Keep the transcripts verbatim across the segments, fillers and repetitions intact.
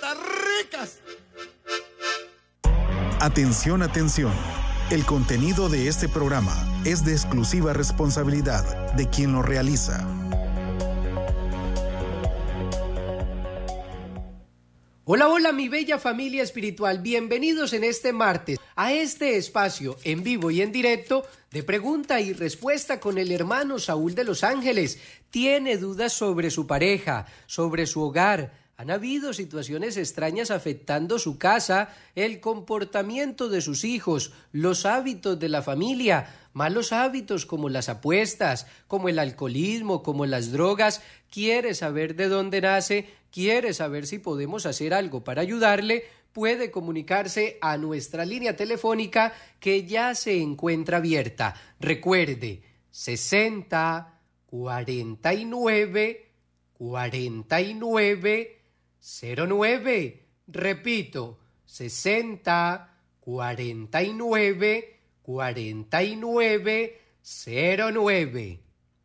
¡Putas ricas! Atención, atención. El contenido de este programa es de exclusiva responsabilidad de quien lo realiza. Hola, hola mi bella familia espiritual, bienvenidos en este martes a este espacio en vivo y en directo de pregunta y respuesta con el hermano Saúl de Los Ángeles. ¿Tiene dudas sobre su pareja, sobre su hogar? ¿Han habido situaciones extrañas afectando su casa, el comportamiento de sus hijos, los hábitos de la familia, malos hábitos como las apuestas, como el alcoholismo, como las drogas? ¿Quiere saber de dónde nace? ¿Quiere saber si podemos hacer algo para ayudarle? Puede comunicarse a nuestra línea telefónica que ya se encuentra abierta. Recuerde, sesenta, cuarenta y nueve, cuarenta y nueve, cero nueve. Repito, sesenta, cuarenta y nueve, cuarenta y nueve, cero nueve.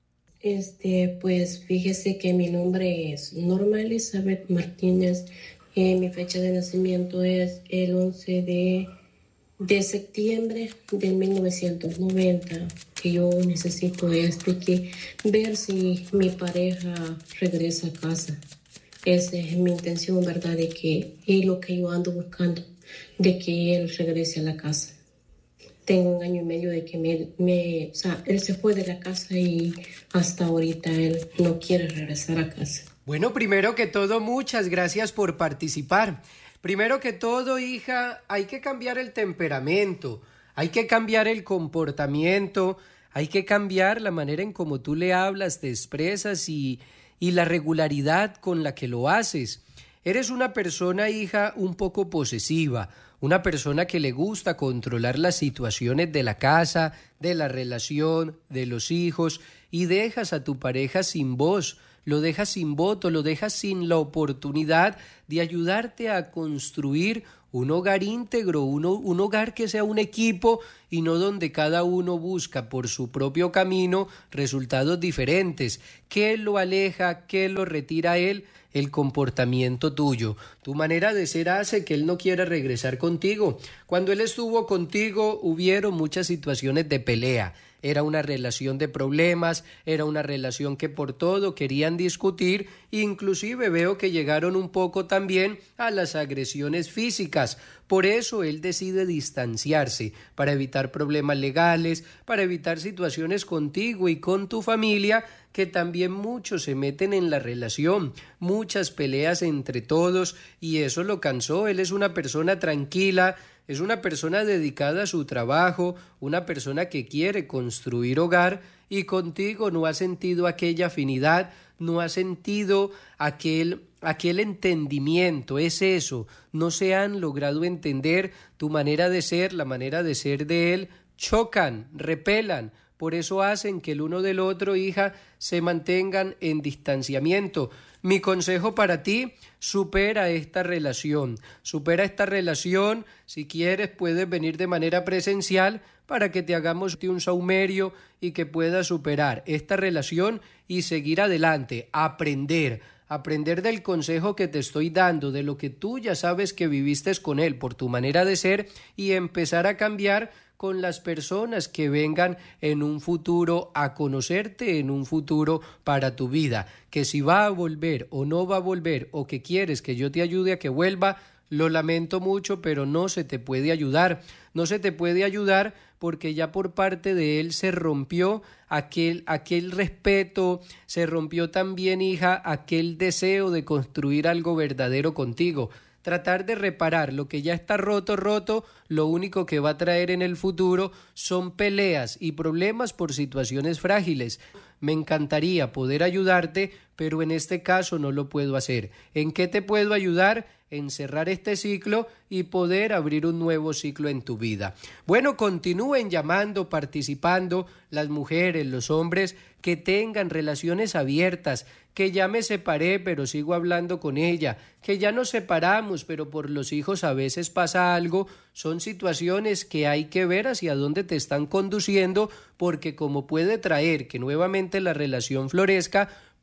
Este, pues fíjese que mi nombre es Norma Elizabeth Martínez. Eh, mi fecha de nacimiento es el once de, de septiembre de mil novecientos noventa. Que yo necesito este, que ver si mi pareja regresa a casa. Esa es mi intención, ¿verdad? De que es lo que yo ando buscando, de que él regrese a la casa. Tengo un año y medio de que me, me, o sea, él se fue de la casa y hasta ahorita él no quiere regresar a casa. Bueno, primero que todo, muchas gracias por participar. Primero que todo, hija, hay que cambiar el temperamento, hay que cambiar el comportamiento, hay que cambiar la manera en cómo tú le hablas, te expresas y, y la regularidad con la que lo haces. Eres una persona, hija, un poco posesiva, una persona que le gusta controlar las situaciones de la casa, de la relación, de los hijos, y dejas a tu pareja sin voz, lo dejas sin voto, lo dejas sin la oportunidad de ayudarte a construir un hogar íntegro, uno, un hogar que sea un equipo y no donde cada uno busca por su propio camino resultados diferentes. ¿Qué lo aleja? ¿Qué lo retira a él? El comportamiento tuyo. Tu manera de ser hace que él no quiera regresar contigo. Cuando él estuvo contigo, hubieron muchas situaciones de pelea. Era una relación de problemas, era una relación que por todo querían discutir, inclusive veo que llegaron un poco también a las agresiones físicas. Por eso él decide distanciarse, para evitar problemas legales, para evitar situaciones contigo y con tu familia, que también muchos se meten en la relación, muchas peleas entre todos, y eso lo cansó. Él es una persona tranquila, es una persona dedicada a su trabajo, una persona que quiere construir hogar, y contigo no ha sentido aquella afinidad, no ha sentido aquel, aquel entendimiento. Es eso, no se han logrado entender. Tu manera de ser, la manera de ser de él, chocan, repelan. Por eso hacen que el uno del otro, hija, se mantengan en distanciamiento. Mi consejo para ti, supera esta relación, supera esta relación. Si quieres puedes venir de manera presencial para que te hagamos un saumerio y que puedas superar esta relación y seguir adelante, aprender, aprender del consejo que te estoy dando, de lo que tú ya sabes que viviste con él por tu manera de ser, y empezar a cambiar con las personas que vengan en un futuro a conocerte, en un futuro para tu vida. Que si va a volver o no va a volver, o que quieres que yo te ayude a que vuelva, lo lamento mucho, pero no se te puede ayudar. No se te puede ayudar porque ya por parte de él se rompió aquel, aquel respeto, se rompió también, hija, aquel deseo de construir algo verdadero contigo. Tratar de reparar lo que ya está roto, roto, lo único que va a traer en el futuro son peleas y problemas por situaciones frágiles. Me encantaría poder ayudarte, pero en este caso no lo puedo hacer. ¿En qué te puedo ayudar? En cerrar este ciclo y poder abrir un nuevo ciclo en tu vida. Bueno, continúen llamando, participando, las mujeres, los hombres que tengan relaciones abiertas, que ya me separé pero sigo hablando con ella, que ya nos separamos pero por los hijos a veces pasa algo. Son situaciones que hay que ver hacia dónde te están conduciendo, porque como puede traer que nuevamente la relación florezca,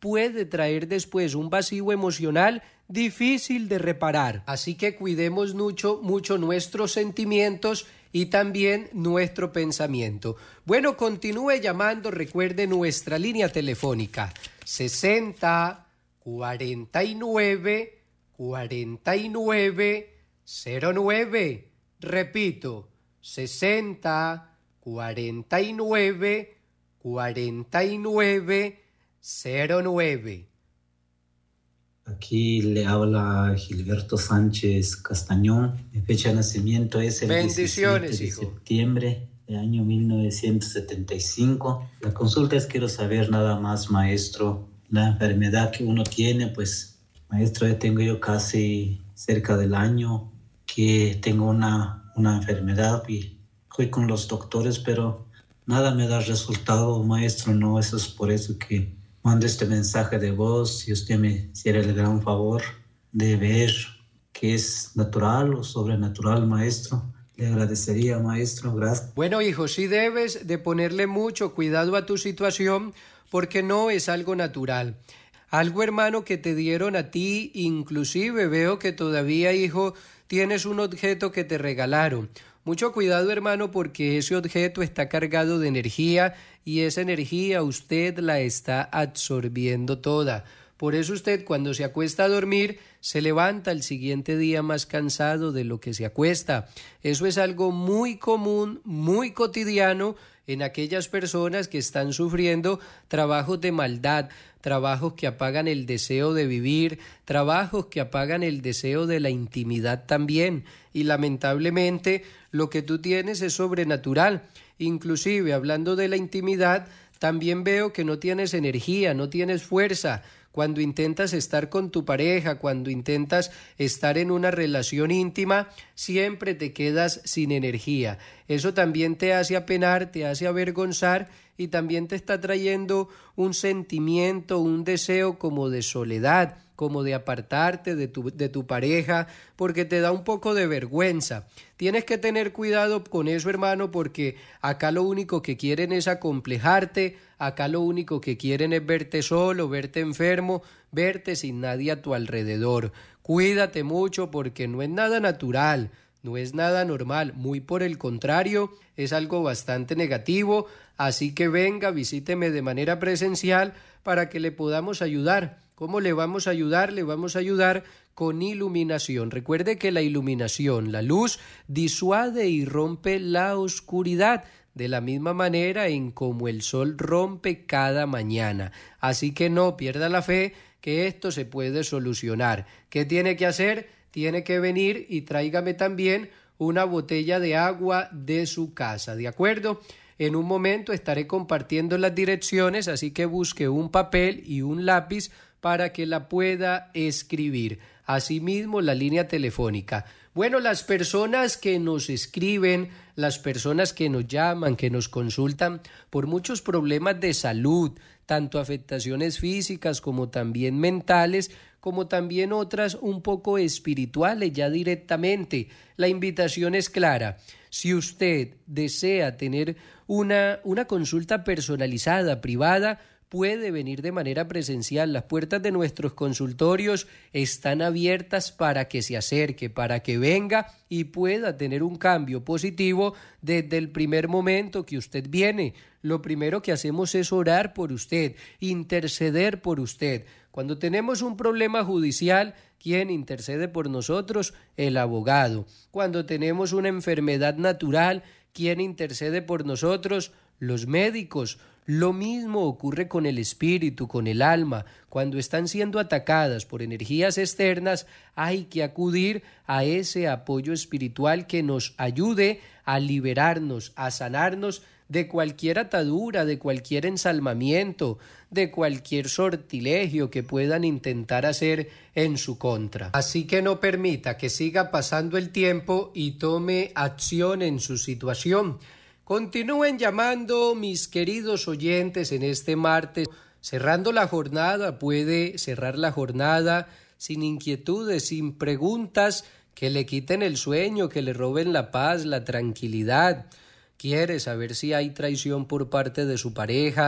puede traer después un vacío emocional difícil de reparar. Así que cuidemos mucho, mucho nuestros sentimientos y también nuestro pensamiento. Bueno, continúe llamando, recuerde nuestra línea telefónica sesenta, cuarenta y nueve, cuarenta y nueve, cero nueve. Repito, sesenta, cuarenta y nueve, cuarenta y nueve, cero nueve. Aquí le habla Gilberto Sánchez Castañón. Mi fecha de nacimiento es el Bendiciones, diecisiete de hijo. septiembre del año mil novecientos setenta y cinco. La consulta es, quiero saber nada más, maestro, la enfermedad que uno tiene. Pues, maestro, ya tengo yo casi cerca del año que tengo una, una enfermedad y fui con los doctores, pero nada me da resultado, maestro. No, eso es por eso que mando este mensaje de voz. Si usted me hiciera el gran favor de ver qué es natural o sobrenatural, maestro, le agradecería, maestro. Gracias. Bueno, hijo, sí debes de ponerle mucho cuidado a tu situación porque no es algo natural. Algo, hermano, que te dieron a ti, inclusive veo que todavía, hijo, tienes un objeto que te regalaron. Mucho cuidado, hermano, porque ese objeto está cargado de energía y esa energía usted la está absorbiendo toda. Por eso usted, cuando se acuesta a dormir, se levanta al siguiente día más cansado de lo que se acuesta. Eso es algo muy común, muy cotidiano en aquellas personas que están sufriendo trabajos de maldad, trabajos que apagan el deseo de vivir, trabajos que apagan el deseo de la intimidad también. Y lamentablemente lo que tú tienes es sobrenatural. Inclusive, hablando de la intimidad, también veo que no tienes energía, no tienes fuerza. Cuando intentas estar con tu pareja, cuando intentas estar en una relación íntima, siempre te quedas sin energía. Eso también te hace apenar, te hace avergonzar y también te está trayendo un sentimiento, un deseo como de soledad, como de apartarte de tu, de tu pareja, porque te da un poco de vergüenza. Tienes que tener cuidado con eso, hermano, porque acá lo único que quieren es acomplejarte, acá lo único que quieren es verte solo, verte enfermo, verte sin nadie a tu alrededor. Cuídate mucho porque no es nada natural, no es nada normal, muy por el contrario, es algo bastante negativo, así que venga, visíteme de manera presencial para que le podamos ayudar. ¿Cómo le vamos a ayudar? Le vamos a ayudar con iluminación. Recuerde que la iluminación, la luz, disuade y rompe la oscuridad, de la misma manera en como el sol rompe cada mañana. Así que no pierda la fe que esto se puede solucionar. ¿Qué tiene que hacer? Tiene que venir y tráigame también una botella de agua de su casa, ¿de acuerdo? En un momento estaré compartiendo las direcciones, así que busque un papel y un lápiz para que la pueda escribir. Asimismo, la línea telefónica. Bueno, las personas que nos escriben, las personas que nos llaman, que nos consultan por muchos problemas de salud, tanto afectaciones físicas como también mentales, como también otras un poco espirituales ya directamente. La invitación es clara. Si usted desea tener una, una consulta personalizada, privada, puede venir de manera presencial. Las puertas de nuestros consultorios están abiertas para que se acerque, para que venga y pueda tener un cambio positivo desde el primer momento que usted viene. Lo primero que hacemos es orar por usted, interceder por usted. Cuando tenemos un problema judicial, ¿quién intercede por nosotros? El abogado. Cuando tenemos una enfermedad natural, ¿quién intercede por nosotros? Los médicos. Lo mismo ocurre con el espíritu, con el alma. Cuando están siendo atacadas por energías externas, hay que acudir a ese apoyo espiritual que nos ayude a liberarnos, a sanarnos de cualquier atadura, de cualquier ensalmamiento, de cualquier sortilegio que puedan intentar hacer en su contra. Así que no permita que siga pasando el tiempo y tome acción en su situación. Continúen llamando, mis queridos oyentes, en este martes, cerrando la jornada. Puede cerrar la jornada sin inquietudes, sin preguntas que le quiten el sueño, que le roben la paz, la tranquilidad. Quiere saber si hay traición por parte de su pareja,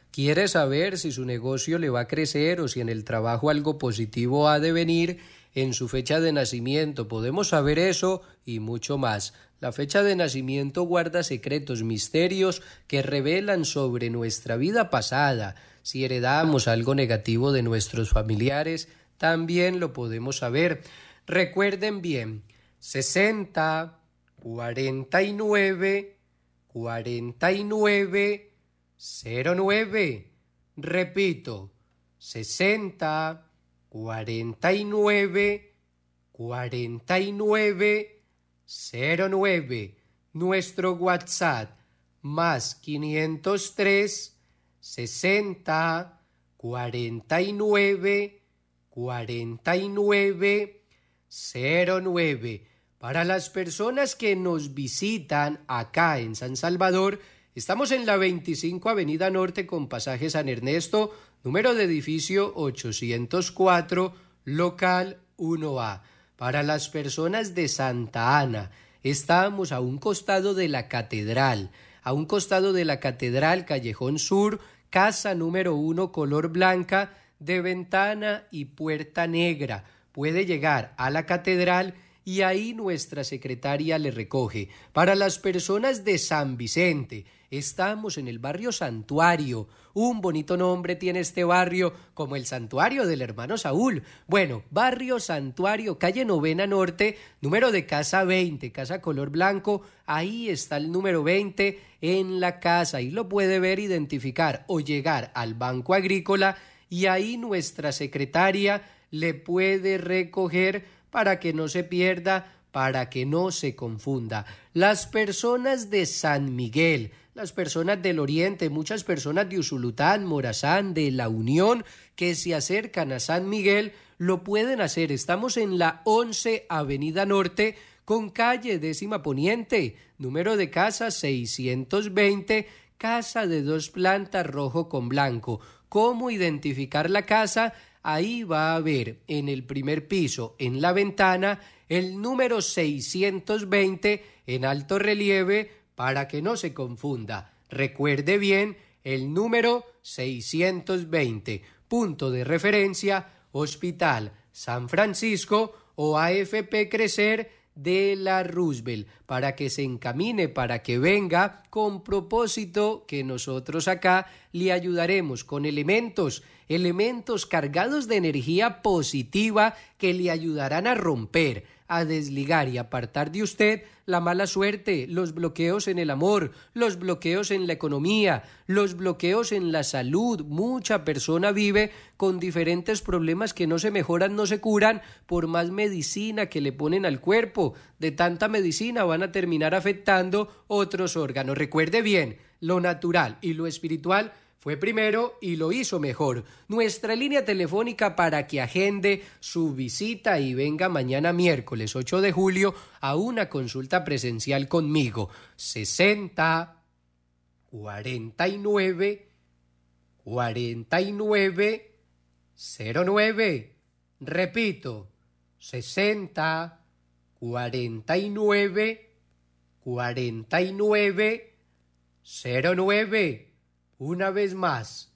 quiere saber si su negocio le va a crecer o si en el trabajo algo positivo ha de venir, en su fecha de nacimiento podemos saber eso y mucho más. La fecha de nacimiento guarda secretos, misterios que revelan sobre nuestra vida pasada. Si heredamos algo negativo de nuestros familiares, también lo podemos saber. Recuerden bien, sesenta, cuarenta y nueve, cuarenta y nueve, cero nueve. Repito, sesenta, cuarenta y nueve, cuarenta y nueve, cero nueve. Nuestro WhatsApp más quinientos tres, sesenta, cuarenta y nueve, cuarenta y nueve, cero nueve. Para las personas que nos visitan acá en San Salvador, estamos en la veinticinco Avenida Norte con pasaje San Ernesto, número de edificio ochocientos cuatro, local uno A. Para las personas de Santa Ana, estamos a un costado de la catedral, a un costado de la catedral, Callejón Sur, casa número uno, color blanca, de ventana y puerta negra. Puede llegar a la catedral y ahí nuestra secretaria le recoge. Para las personas de San Vicente, estamos en el barrio Santuario. Un bonito nombre tiene este barrio, como el santuario del hermano Saúl. Bueno, barrio Santuario, calle Novena Norte, número de casa veinte, casa color blanco. Ahí está el número veinte en la casa y lo puede ver, identificar o llegar al Banco Agrícola y ahí nuestra secretaria le puede recoger para que no se pierda, para que no se confunda. Las personas de San Miguel, las personas del Oriente, muchas personas de Usulután, Morazán, de La Unión, que se acercan a San Miguel, lo pueden hacer. Estamos en la once Avenida Norte, con calle décima poniente, número de casa seiscientos veinte, casa de dos plantas rojo con blanco. ¿Cómo identificar la casa? Ahí va a ver en el primer piso, en la ventana, el número seiscientos veinte en alto relieve para que no se confunda. Recuerde bien el número seiscientos veinte, punto de referencia, Hospital San Francisco o A F P Crecer de la Roosevelt, para que se encamine, para que venga con propósito que nosotros acá le ayudaremos con elementos, elementos cargados de energía positiva que le ayudarán a romper, a desligar y apartar de usted la mala suerte, los bloqueos en el amor, los bloqueos en la economía, los bloqueos en la salud. Mucha persona vive con diferentes problemas que no se mejoran, no se curan por más medicina que le ponen al cuerpo. De tanta medicina van a terminar afectando otros órganos. Recuerde bien, lo natural y lo espiritual fue primero y lo hizo mejor. Nuestra línea telefónica para que agende su visita y venga mañana miércoles ocho de julio a una consulta presencial conmigo. sesenta, cuarenta y nueve, cuarenta y nueve, cero nueve. Repito, sesenta, cuarenta y nueve, cuarenta y nueve, cero nueve. Una vez más,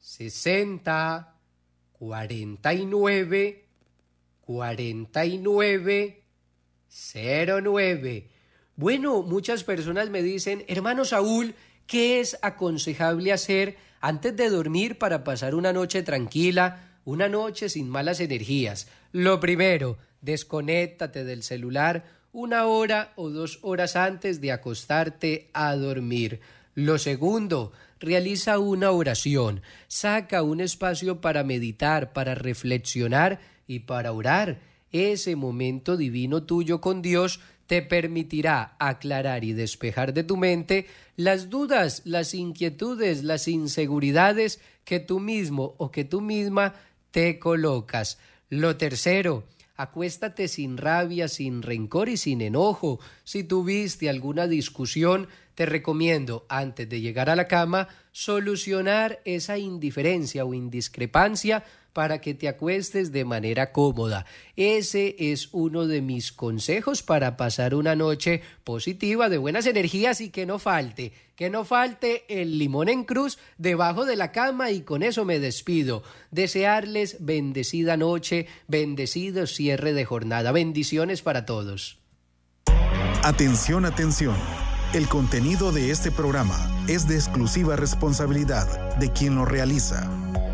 sesenta, cuarenta y nueve, cuarenta y nueve, cero nueve. Bueno, muchas personas me dicen, hermano Saúl, ¿qué es aconsejable hacer antes de dormir para pasar una noche tranquila, una noche sin malas energías? Lo primero, desconéctate del celular una hora o dos horas antes de acostarte a dormir. Lo segundo, realiza una oración, saca un espacio para meditar, para reflexionar y para orar. Ese momento divino tuyo con Dios te permitirá aclarar y despejar de tu mente las dudas, las inquietudes, las inseguridades que tú mismo o que tú misma te colocas. Lo tercero, acuéstate sin rabia, sin rencor y sin enojo. Si tuviste alguna discusión, te recomiendo, antes de llegar a la cama, solucionar esa indiferencia o indiscrepancia para que te acuestes de manera cómoda. Ese es uno de mis consejos para pasar una noche positiva, de buenas energías y que no falte, que no falte el limón en cruz debajo de la cama, y con eso me despido. Desearles bendecida noche, bendecido cierre de jornada. Bendiciones para todos. Atención, atención. El contenido de este programa es de exclusiva responsabilidad de quien lo realiza.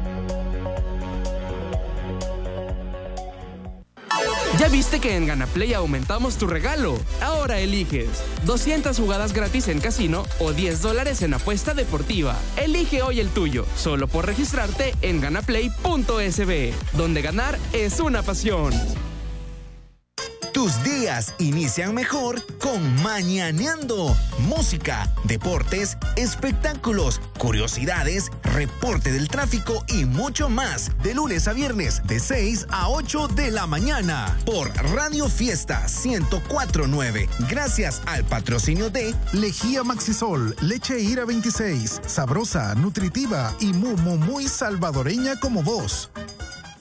¿Ya viste que en GanaPlay aumentamos tu regalo? Ahora eliges doscientas jugadas gratis en casino o diez dólares en apuesta deportiva. Elige hoy el tuyo, solo por registrarte en ganaplay punto es be, donde ganar es una pasión. Tus días inician mejor con Mañaneando. Música, deportes, espectáculos, curiosidades, reporte del tráfico y mucho más. De lunes a viernes, de seis a ocho de la mañana. Por Radio Fiesta ciento cuatro punto nueve. Gracias al patrocinio de Lejía Maxisol, leche Ira veintiséis. Sabrosa, nutritiva y muy, muy, muy salvadoreña como vos.